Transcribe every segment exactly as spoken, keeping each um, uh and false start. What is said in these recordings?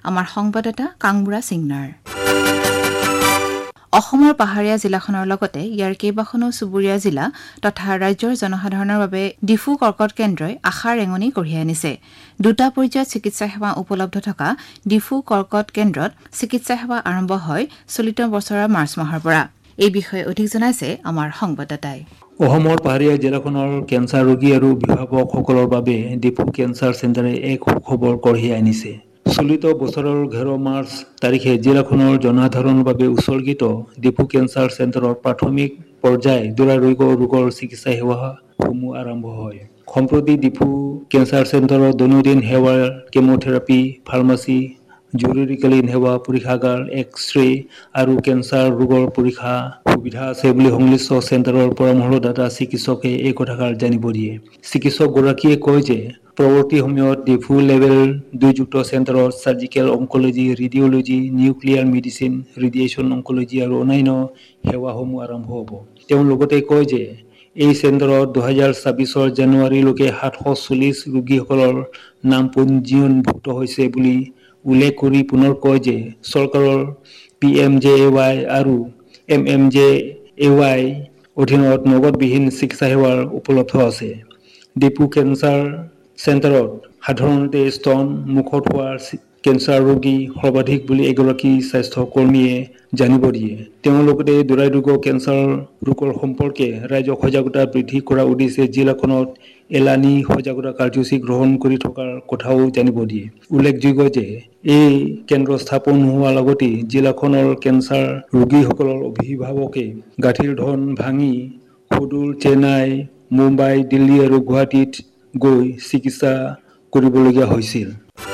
আমাৰ সংবাদদাতা কাংবুৰা সিংনাৰ। অসমৰ পাহাৰীয়া জিলাখনৰ লগতে ইয়াৰ কেইবাখনো চুবুৰীয়া জিলা তথা ৰাজ্যৰ জনসাধাৰণৰ বাবে ডিফু কৰ্কট কেন্দ্ৰই আশাৰ ৰেঙনি কঢ়িয়াই আনিছে। দুটা পৰ্যায়ত চিকিৎসা সেৱা উপলব্ধ থকা ডিফু কৰ্কট কেন্দ্ৰত চিকিৎসা সেৱা আৰম্ভ হয় চলিত বছৰৰ মাৰ্চ মাহৰ পৰা। এই বিষয়ে অধিক জনাইছে আমাৰ সংবাদদাতাই। অসমৰ পাহাৰীয়া জিলাখনৰ কেঞ্চাৰ ৰোগী আৰু অভিভাৱকসকলৰ বাবে ডিফু কেঞ্চাৰ চেণ্টাৰে এক সুখবৰ কঢ়িয়াই আনিছে। চলিত বছৰৰ এঘাৰ মাৰ্চ তাৰিখে জিলাখনৰ জনসাধাৰণৰ বাবে উৎসৰ্গিত ডিফু কেঞ্চাৰ চেণ্টাৰত প্ৰাথমিক পৰ্যায় দুৰাৰোগ্য ৰোগৰ চিকিৎসা সেৱাসমূহ আৰম্ভ হয়। সম্প্ৰতি ডিফু কেঞ্চাৰ চেণ্টাৰত দৈনন্দিন সেৱাৰ কেমোথেৰাপি, ফাৰ্মাচী, জৰুৰীকালীন সেৱা, পৰীক্ষাগাৰ, এক্স-ৰে আৰু কেঞ্চাৰ ৰোগৰ পৰীক্ষা সুবিধা আছে বুলি সংশ্লিষ্ট চেণ্টাৰৰ পৰামৰ্শদাতা চিকিৎসকে এই কথাষাৰ জানিব দিয়ে। চিকিৎসকগৰাকীয়ে কয় যে পৰৱৰ্তী সময়ত ডিফু লেভেল দুইযুক্ত চেণ্টাৰত surgical অংকলজি, radiology, nuclear medicine, radiation অংকলজি আৰু অন্যান্য সেৱাসমূহ আৰম্ভ হ'ব। তেওঁ লগতে কয় যে এই চেণ্টাৰত দুহেজাৰ ছাব্বিছৰ জানুৱাৰীলৈকে সাতশ চল্লিছ ৰোগীসকলৰ নাম পঞ্জীয়নভুক্ত হৈছে বুলি উল্লেখ কৰি পুনৰ কয় যে চৰকাৰৰ P M J A Y আৰু M M J A Y অধীনত নগদবিহীন চিকিৎসা সেৱাৰ উপলব্ধ আছে। ডিফু কেঞ্চাৰ চেণ্টাৰত সাধাৰণতে স্তন মুখত হোৱা কেঞ্চাৰ ৰোগী সৰ্বাধিক বুলি এগৰাকী স্বাস্থ্য কৰ্মীয়ে জানিব দিয়ে। তেওঁ লগতে দুৰাৰোগ্য কেঞ্চাৰ ৰোগৰ সম্পৰ্কে ৰাইজক সজাগতা বৃদ্ধি কৰাৰ উদ্দেশ্যে জিলাখনত এলানি সজাগতা কাৰ্যসূচী গ্ৰহণ কৰি থকাৰ কথাও জানিব দিয়ে। উল্লেখযোগ্য যে এই কেন্দ্ৰ স্থাপন হোৱাৰ লগতে জিলাখনৰ কেঞ্চাৰ ৰোগীসকলৰ অভিভাৱকে গাঁঠিৰ ধন ভাঙি সুদূৰ চেন্নাই, মুম্বাই, দিল্লী আৰু গুৱাহাটীত গৈ চিকিৎসা কৰিবলগীয়া হৈছিল।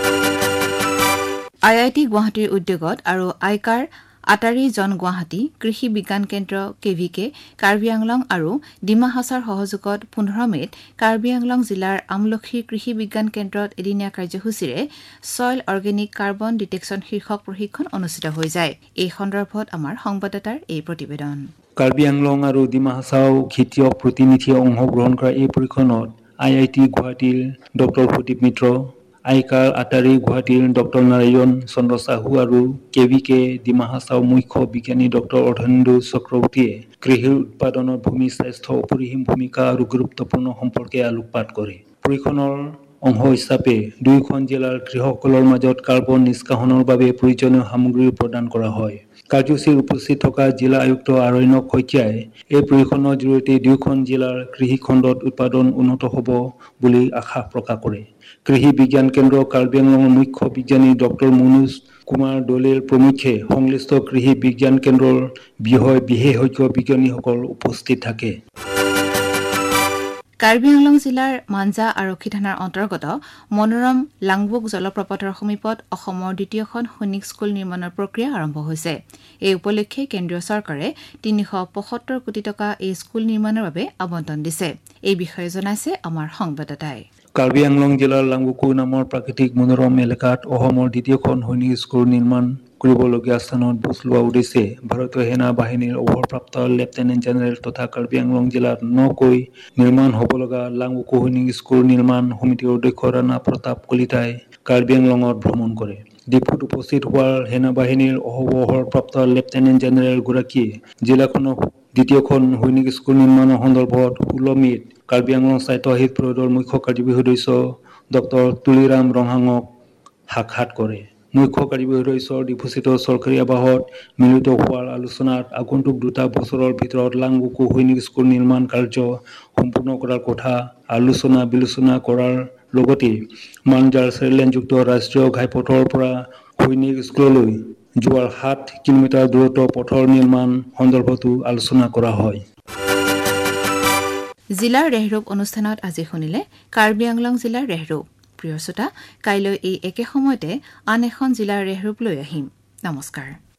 আই আই টি গুৱাহাটীৰ উদ্যোগত আৰু আইকাৰ আটাৰী জন গুৱাহাটী কৃষি বিজ্ঞান কেন্দ্ৰ K V K Karbi Anglong আৰু ডিমা হাছাৰ সহযোগত পোন্ধৰ মে'ত কাৰ্বি আংলং জিলাৰ আমলখি কৃষি বিজ্ঞান কেন্দ্ৰত এদিনীয়া কাৰ্যসূচীৰে ছইল অৰ্গেনিক কাৰ্বন ডিটেকশ্যন শীৰ্ষক প্ৰশিক্ষণ অনুষ্ঠিত হৈ যায়। এই সন্দৰ্ভত আমাৰ সংবাদদাতাৰ এই প্ৰতিবেদন। কাৰ্বি আংলং আৰু ডিমা হাছাও খেতিয়ক প্ৰতিনিধিয়ে অংশগ্ৰহণ কৰা এই প্ৰশিক্ষণত আই আই টি গুৱাহাটীৰ ডক্টৰ সুদীপ মিত্ৰ, আইকাৰ আটাৰী গুৱাহাটীৰ ডক্টৰ নাৰায়ণ চন্দ্ৰ চাহু আৰু K V K Dima Hasao মুখ্য বিজ্ঞানী ডক্টৰ অৰ্ধেন্দু চক্ৰৱৰ্তীয়ে কৃষিৰ উৎপাদনত ভূমি স্বাস্থ্য অপৰিসীম ভূমিকা আৰু গুৰুত্বপূৰ্ণ সম্পৰ্কে আলোকপাত কৰে। প্ৰশিক্ষণৰ অংশ হিচাপে দুয়োখন জিলাৰ কৃষকসকলৰ মাজত কাৰ্বন নিষ্কাশনৰ বাবে প্ৰয়োজনীয় সামগ্ৰী প্ৰদান কৰা হয়। কাৰ্যসূচীত উপস্থিত থকা জিলা আয়ুক্ত আৰণ্যক শইকীয়াই এই প্ৰশিক্ষণৰ জৰিয়তে দুয়োখন জিলাৰ কৃষি খণ্ডত উৎপাদন উন্নত হ'ব বুলি আশা প্ৰকাশ কৰে। কৃষি বিজ্ঞান কেন্দ্ৰ কাৰ্বি আংলঙৰ মুখ্য বিজ্ঞানী ডক্টৰ মনোজ কুমাৰ দলেৰ প্ৰমুখ্যে সংশ্লিষ্ট কৃষি বিজ্ঞান কেন্দ্ৰৰ বিষয় বিশেষজ্ঞ বিজ্ঞানীসকল উপস্থিত থাকে। কাৰ্বি আংলং জিলাৰ মাঞ্জা আৰক্ষী থানাৰ অন্তৰ্গত মনোৰম লাংবুক জলপ্ৰপাতৰ সমীপত অসমৰ দ্বিতীয়খন সৈনিক স্কুল নিৰ্মাণৰ প্ৰক্ৰিয়া আৰম্ভ হৈছে। এই উপলক্ষে কেন্দ্ৰীয় চৰকাৰে তিনিশ পঁয়সত্তৰ কোটি টকা এই স্কুল নিৰ্মাণৰ বাবে আবণ্টন দিছে। এই বিষয়ে জনাইছে আমাৰ সংবাদদাতাই। কাৰ্বি আংলং জিলাৰ লাংবুকু নামৰ প্ৰাকৃতিক মনোৰম এলেকাত অসমৰ দ্বিতীয়খন সৈনিক স্কুল নিৰ্মাণ কৰিবলগীয়া স্থানত বুজ লোৱা উদ্দেশ্যে ভাৰতীয় সেনা বাহিনীৰ অৱসৰপ্ৰাপ্ত লেফটেনেণ্ট জেনেৰেল তথা কাৰ্বি আংলং জিলাত নকৈ নিৰ্মাণ হ'ব লগা লাংবুকু সৈনিক স্কুল নিৰ্মাণ সমিতিৰ অধ্যক্ষ ৰাণা প্ৰতাপ কলিতাই কাৰ্বি আংলঙত ভ্ৰমণ কৰে। ডিফুত উপস্থিত হোৱাৰ সেনা বাহিনীৰ অৱসৰপ্ৰাপ্ত লেফটেনেণ্ট জেনেৰেল গৰাকীয়ে জিলাখনৰ দ্বিতীয়খন সৈনিক স্কুল নিৰ্মাণৰ সন্দৰ্ভত ষোল্ল মে'ত কাৰ্বি আংলং স্বায়ত্তশাসিত পৰিষদৰ মুখ্য কাৰ্যবাহী সদস্য ডক্টৰ তুলিৰাম ৰংহাঙক সাক্ষাৎ কৰে। মুখ্য কাৰ্যবাহী সদস্যৰ ডিফুস্থিত চৰকাৰী আৱাসত মিলিত হোৱাৰ আলোচনাত আগন্তুক দুটা বছৰৰ ভিতৰত লাংবুকু সৈনিক স্কুল নিৰ্মাণ কাৰ্য সম্পূৰ্ণ কৰাৰ কথা আলোচনা বিলোচনা কৰাৰ লগতে মাঞ্জাৰ চাৰিলেনযুক্ত ৰাষ্ট্ৰীয় ঘাইপথৰ পৰা সৈনিক স্কুললৈ যোৱাৰ সাত কিলোমিটাৰ দূৰত্ব পথৰ নিৰ্মাণ সন্দৰ্ভতো আলোচনা কৰা হয়। জিলাৰ ৰেহৰূপ অনুষ্ঠানত আজি শুনিলে কাৰ্বি আংলং জিলাৰ ৰেহৰূপ। প্ৰিয় শ্ৰোতা, কাইলৈ এই একে সময়তে আন এখন জিলাৰ ৰেহৰূপ লৈ আহিম। নমস্কাৰ।